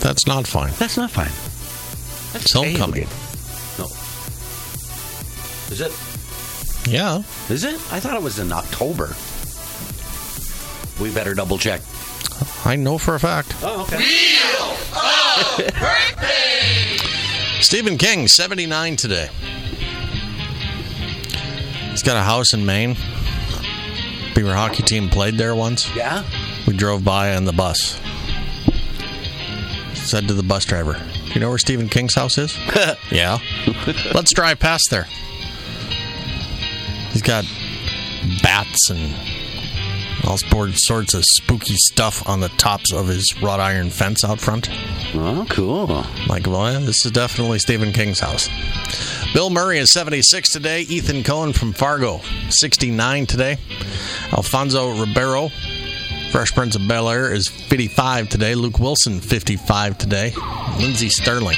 That's not fine. That's not fine. It's homecoming. No. Is it? Yeah. Is it? I thought it was in October. We better double check. I know for a fact. Oh, okay. Wheel of Birthday! Stephen King, 79 today. He's got a house in Maine. Beaver hockey team played there once. Yeah? We drove by on the bus. Said to the bus driver, "Do you know where Stephen King's house is?" Yeah. Let's drive past there. He's got bats and all sorts of spooky stuff on the tops of his wrought iron fence out front. Oh, cool. Like, well, yeah, this is definitely Stephen King's house. Bill Murray is 76 today. Ethan Coen from Fargo, 69 today. Alfonso Ribeiro, Fresh Prince of Bel-Air, is 55 today. Luke Wilson, 55 today. Lindsey Sterling.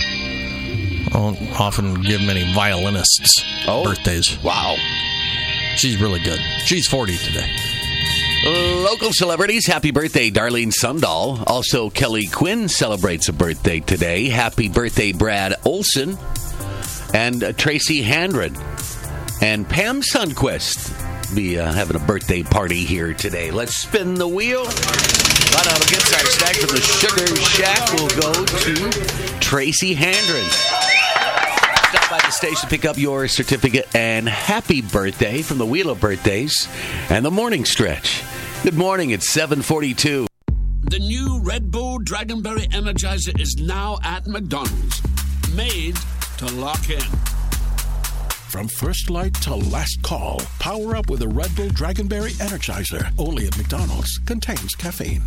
I don't often give many violinists birthdays. Wow. She's really good. She's 40 today. Local celebrities, happy birthday, Darlene Sundahl. Also, Kelly Quinn celebrates a birthday today. Happy birthday, Brad Olson. And Tracy Handren. And Pam Sundquist be having a birthday party here today. Let's spin the wheel. Right out against our stack from the Sugar Shack. We'll go to Tracy Handren. Stop by the station to pick up your certificate and happy birthday from the Wheel of Birthdays and the Morning Stretch. Good morning. It's 7:42. The new Red Bull Dragonberry Energizer is now at McDonald's. Made to lock in. From first light to last call, power up with a Red Bull Dragonberry Energizer. Only at McDonald's. Contains caffeine.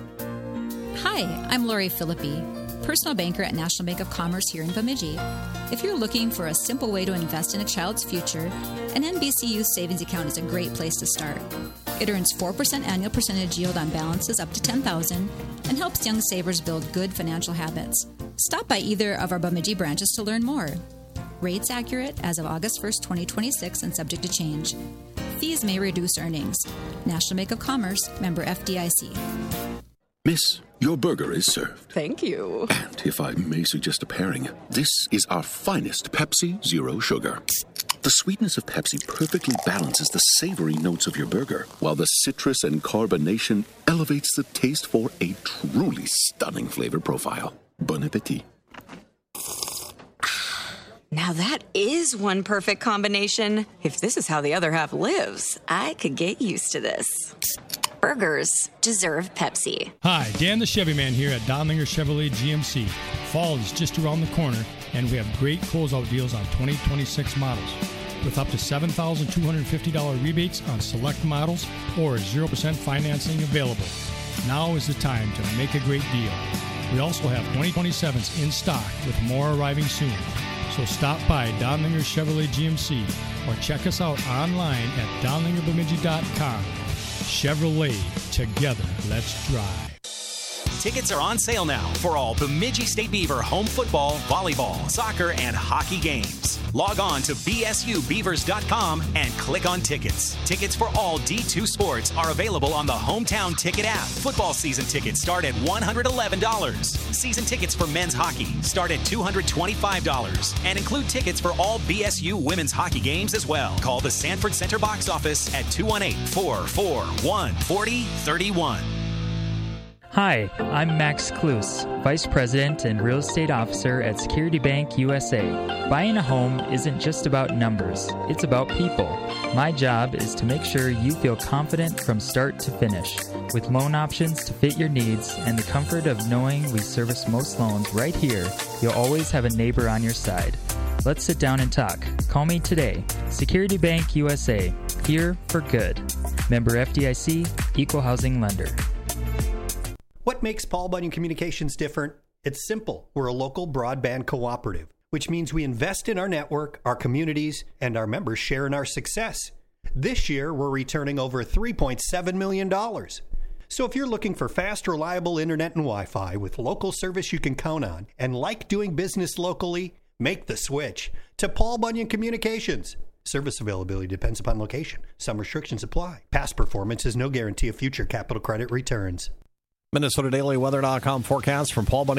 Hi, I'm Lori Philippi, personal banker at National Bank of Commerce here in Bemidji. If you're looking for a simple way to invest in a child's future, an NBCU savings account is a great place to start. It earns 4% annual percentage yield on balances up to $10,000 and helps young savers build good financial habits. Stop by either of our Bemidji branches to learn more. Rates accurate as of August 1st, 2026 and subject to change. Fees may reduce earnings. National Bank of Commerce, member FDIC. Miss, your burger is served. Thank you. And if I may suggest a pairing, this is our finest Pepsi Zero Sugar. The sweetness of Pepsi perfectly balances the savory notes of your burger, while the citrus and carbonation elevates the taste for a truly stunning flavor profile. Bon appetit. Now that is one perfect combination. If this is how the other half lives, I could get used to this. Burgers deserve Pepsi. Hi, Dan the Chevy Man here at Donlinger Chevrolet GMC. Fall is just around the corner, and we have great closeout deals on 2026 models. With up to $7,250 rebates on select models or 0% financing available. Now is the time to make a great deal. We also have 2027s in stock with more arriving soon. So stop by Donlinger Chevrolet GMC or check us out online at donlingerbemidji.com. Chevrolet, together, let's drive. Tickets are on sale now for all Bemidji State Beaver home football, volleyball, soccer, and hockey games. Log on to bsubeavers.com and click on tickets. Tickets for all D2 sports are available on the Hometown Ticket app. Football season tickets start at $111. Season tickets for men's hockey start at $225 and include tickets for all BSU women's hockey games as well. Call the Sanford Center box office at 218-441-4031. Hi, I'm Max Klus, Vice President and Real Estate Officer at Security Bank USA. Buying a home isn't just about numbers, it's about people. My job is to make sure you feel confident from start to finish, with loan options to fit your needs and the comfort of knowing we service most loans right here. You'll always have a neighbor on your side. Let's sit down and talk. Call me today. Security Bank USA, here for good. Member FDIC, Equal Housing Lender. What makes Paul Bunyan Communications different? It's simple. We're a local broadband cooperative, which means we invest in our network, our communities, and our members share in our success. This year, we're returning over $3.7 million. So if you're looking for fast, reliable internet and Wi-Fi with local service you can count on and like doing business locally, make the switch to Paul Bunyan Communications. Service availability depends upon location. Some restrictions apply. Past performance is no guarantee of future capital credit returns. MinnesotaDailyWeather.com forecast from Paul Bunyan